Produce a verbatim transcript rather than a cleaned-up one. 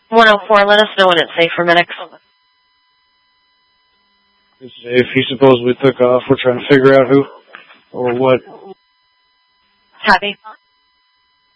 one oh four, let us know when it's safe for medics. It's safe. He supposedly took off. We're trying to figure out who or what. Copy.